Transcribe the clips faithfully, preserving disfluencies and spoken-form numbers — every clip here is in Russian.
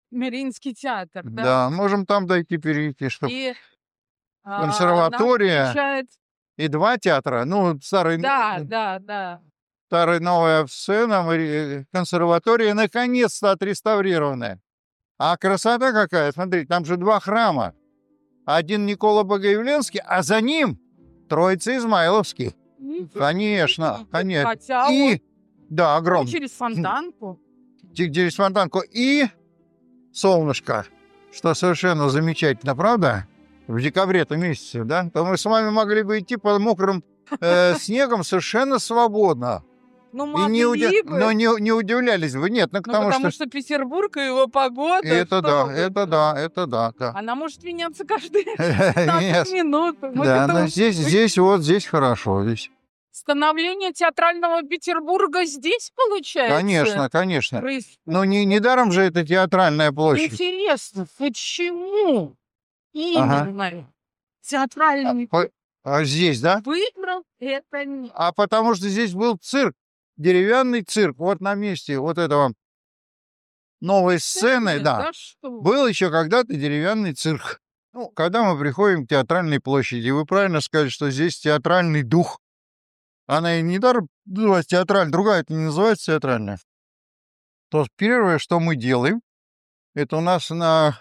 Мариинский театр, да? Да, можем там дойти, перейти, чтоб И, а, нам консерватория отвечает и два театра. Ну, старый, Да, н да, да. старая новая сцена, мари консерватория наконец-то отреставрированная. А красота какая! Смотри, там же два храма. Один Никола Богоявленский, а за ним Троица-Измайловский. Конечно, коне Хотя он и да, ну, огромный. через Фонтанку. Те через Фонтанку и солнышко, что совершенно замечательно, правда? В декабре-то месяце, да? То мы с вами могли бы идти по мокрым, э, снегом совершенно свободно. Ну, И не удив могли но бы. не не удивлялись бы. Нет, ну Ну, потому потому что что Петербург и его погода, Это что да, вы. это да, это да, да. Она может меняться каждые пятнадцать Нет. минут. Мы к Да, но этому здесь привыкли. здесь вот здесь хорошо, здесь. Становление театрального Петербурга здесь, получается, Конечно, конечно. проис Но не недаром же это театральная площадь. Интересно, почему Ага. именно А, театральный по а здесь, да? выбрал это ме А потому что здесь был цирк, деревянный цирк. Вот на месте вот этого новой сцены, Цены? да, Да что вы. был еще когда-то деревянный цирк. Ну, когда мы приходим к Театральной площади, вы правильно сказали, что здесь театральный дух. Она и недаром называется театральной, другая-то не называется театральная. То первое, что мы делаем, это у нас на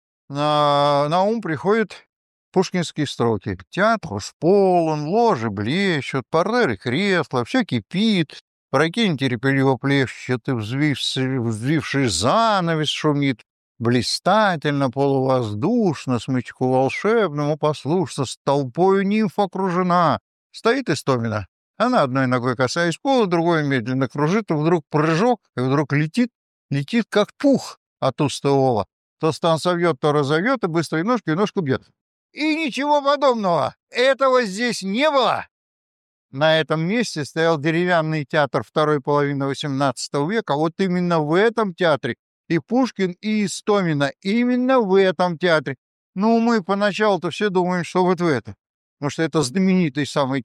на на ум приходят пушкинские строки: "Театр уж полон, ложи блещут, партеры, кресла, всё кипит, прокинь терпеливо плещет, и взвивший взвивший занавес шумит. Блистательно, полувоздушно, смычку волшебному послушно, с толпою нимф окружена". Стоит Истомина, она одной ногой касаясь пола, другой медленно кружит, и вдруг прыжок, и вдруг летит, летит как пух от уст Эола. То стан совьет, то разовьет, и быстрой ножкой ножку бьет. И ничего подобного! Этого здесь не было! На этом месте стоял деревянный театр второй половины восемнадцатого века. Вот именно в этом театре и Пушкин, и Истомина. Именно в этом театре. Ну, мы поначалу-то все думаем, что вот в этом. Потому что это знаменитый самый